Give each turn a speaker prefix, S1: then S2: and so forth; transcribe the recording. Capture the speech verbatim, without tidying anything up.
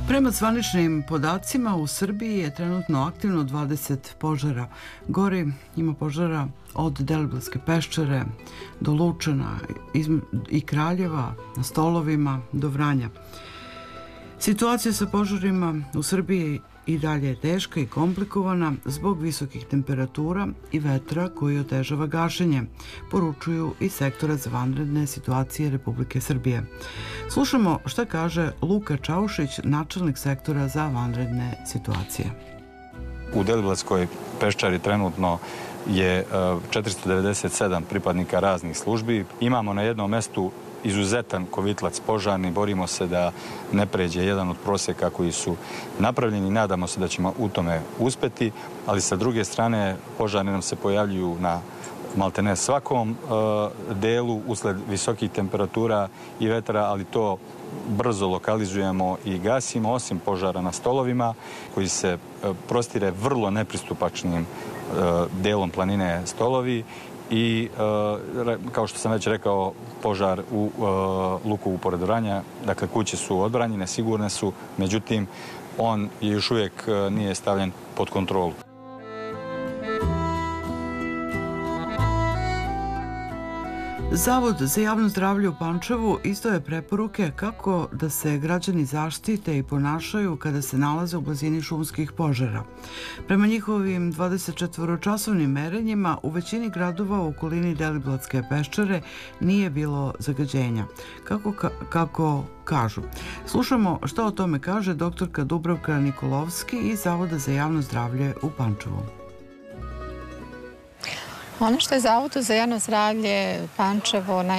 S1: Prema zvaničnim podacima u Srbiji je trenutno aktivno dvadeset požara. Gori ima požara od Deliblatske peščare do Lučana i Kraljeva, na Stolovima do Vranja. Situacija sa požarima u Srbiji i dalje je teška i komplikovana zbog visokih temperatura i vetra koji otežava gašenje, poručuju iz Sektora za vanredne situacije Republike Srbije. Slušamo šta kaže Luka Čaušić, načelnik Sektora za vanredne situacije.
S2: U Deliblatskoj peščari trenutno je četiristo devedeset sedam pripadnika raznih službi. Imamo na jednom mestu izuzetan kovitlac požarni, borimo se da ne pređe jedan od prosjeka koji su napravljeni. Nadamo se da ćemo u tome uspeti, ali sa druge strane požari nam se pojavljuju na maltene svakom delu usled visokih temperatura i vetra, ali to brzo lokalizujemo i gasimo, osim požara na Stolovima koji se prostire vrlo nepristupačnim delom planine Stolovi i, kao što sam već rekao, požar u Lukovu pored Vranja. Dakle, kuće su odbranjene, sigurne su, međutim, on još uvijek nije stavljen pod kontrolu.
S1: Zavod za javno zdravlje u Pančevu isto je preporuke kako da se građani zaštite i ponašaju kada se nalaze u blizini šumskih požara. Prema njihovim dvadesetčetvoročasovnim merenjima u većini gradova u okolini Deliblatske peščare nije bilo zagađenja, kako, ka, kako kažu. Slušamo šta o tome kaže doktorka Dubravka Nikolovski iz Zavoda za javno zdravlje u Pančevu.
S3: Ono što je Zavodu za javno zdravlje Pančevo